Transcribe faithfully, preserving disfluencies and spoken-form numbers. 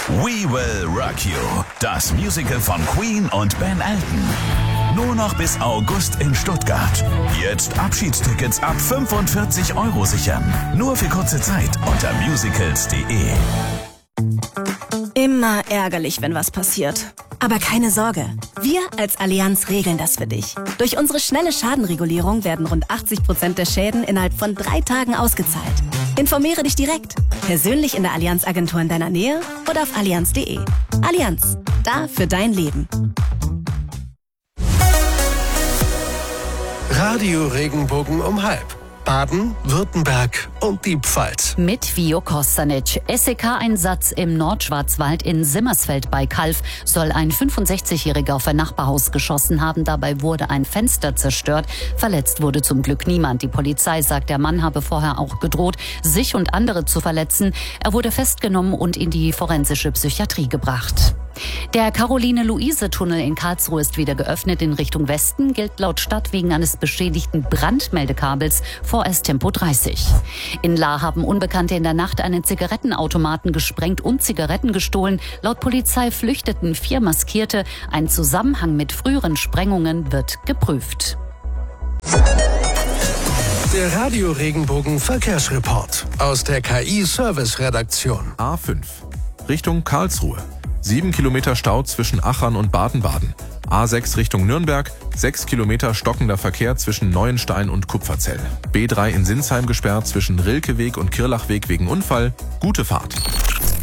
We Will Rock You, das Musical von Queen und Ben Elton. Nur noch bis August in Stuttgart. Jetzt Abschiedstickets ab fünfundvierzig Euro sichern. Nur für kurze Zeit unter musicals punkt de. Immer ärgerlich, wenn was passiert. Aber keine Sorge, wir als Allianz regeln das für dich. Durch unsere schnelle Schadenregulierung werden rund achtzig Prozent der Schäden innerhalb von drei Tagen ausgezahlt. Informiere dich direkt, persönlich in der Allianz-Agentur in deiner Nähe oder auf allianz punkt de. Allianz, da für dein Leben. Radio Regenbogen um halb. Baden, Württemberg und die Pfalz. Mit Vio Kostanic. S E K-Einsatz im Nordschwarzwald in Simmersfeld bei Calw soll ein fünfundsechzigjähriger auf ein Nachbarhaus geschossen haben. Dabei wurde ein Fenster zerstört. Verletzt wurde zum Glück niemand. Die Polizei sagt, der Mann habe vorher auch gedroht, sich und andere zu verletzen. Er wurde festgenommen und in die forensische Psychiatrie gebracht. Der Caroline-Luise-Tunnel in Karlsruhe ist wieder geöffnet. In Richtung Westen gilt laut Stadt wegen eines beschädigten Brandmeldekabels vorerst Tempo dreißig. In Lahr haben Unbekannte in der Nacht einen Zigarettenautomaten gesprengt und Zigaretten gestohlen. Laut Polizei flüchteten vier Maskierte. Ein Zusammenhang mit früheren Sprengungen wird geprüft. Der Radio Regenbogen Verkehrsreport aus der K I-Service-Redaktion. A fünf, Richtung Karlsruhe. Sieben Kilometer Stau zwischen Achern und Baden-Baden. A sechs Richtung Nürnberg, sechs Kilometer stockender Verkehr zwischen Neuenstein und Kupferzell. B drei in Sinsheim gesperrt zwischen Rilkeweg und Kirlachweg wegen Unfall. Gute Fahrt.